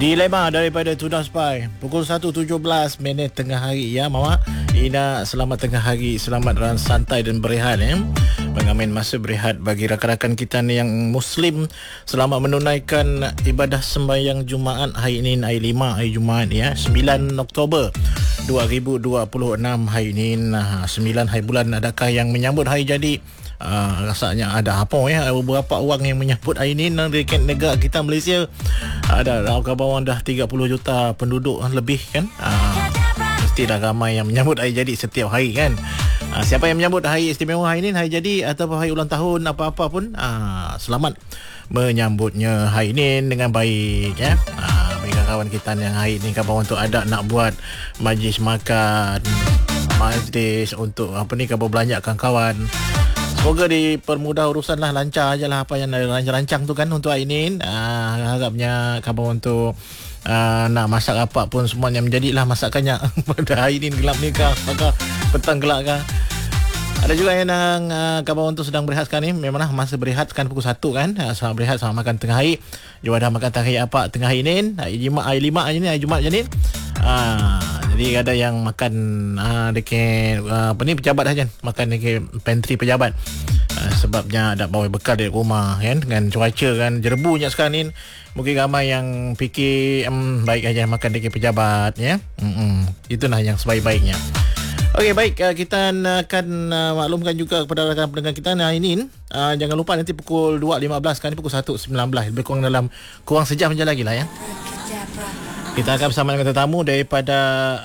Dilema daripada Tuna Spy. Pukul 1.17 minit tengah hari ya Mama. Ina, selamat tengah hari. Selamat santai dan berehat mengamen masa berehat bagi rakan-rakan kita ni yang Muslim. Selamat menunaikan ibadah sembahyang Jumaat hari ini, hari 5 hari Jumaat ya, 9 Oktober 2026 hari ini, 9 hari bulan. Adakah yang menyambut hari jadi? Rasanya ada apa ya, beberapa orang yang menyambut hari ini dekat negara kita Malaysia. Ada kawan dah 30 juta penduduk lebih kan. Mestilah ramai yang menyambut hari jadi setiap hari kan. Siapa yang menyambut hari istimewa hari ini, hari jadi ataupun hari ulang tahun apa-apa pun, selamat menyambutnya hari ini dengan baik ya. Bagi kawan kita yang hari ini kawan untuk ada nak buat majlis makan, majlis untuk kawan belanjakan kawan. Semoga dipermudah urusan lah, lancar je lah apa yang rancang tu kan untuk hari ini. Harapnya kawan untuk nak masak apa pun semuanya menjadilah masakannya pada hari ini gelap ni kah, maka petang gelap kah. Ada juga yang kawan untuk sedang berehat sekarang ni. Memanglah masa berehat kan pukul 1 kan. Sama berehat sama makan tengah hari. Jom ada makan tengah hari apa tengah hari ni. Hari 5 hari ni, hari Jumaat je ni. Jadi ada yang makan dekat pejabat saja, makan dekat pantry pejabat. Sebabnya ada bawa bekal dari rumah kan, dengan cuaca kan jerebunya sekarang ni. Mungkin ramai yang fikir baik aja makan dekat pejabat ya. Itulah yang sebaik-baiknya. Okey, baik, kita akan maklumkan juga kepada rakan pendengar kita hari ini. Jangan lupa nanti pukul 2.15 kan, pukul 1.19, lebih kurang sejam je lagi lah ya. Kita akan bersama dengan tetamu daripada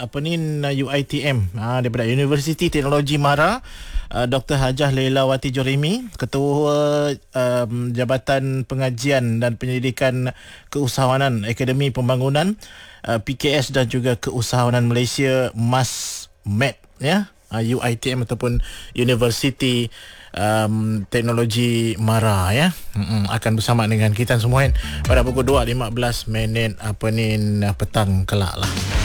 UiTM, daripada Universiti Teknologi Mara, Dr. Hajah Leilawati Jorimi, Ketua Jabatan Pengajian dan Penyelidikan Keusahawanan Akademi Pembangunan PKS dan juga Keusahawanan Malaysia MASMED ya. UiTM ataupun Universiti Teknologi Mara ya. Akan bersama dengan kita semua pada pukul 2.15 minit petang kelak lah.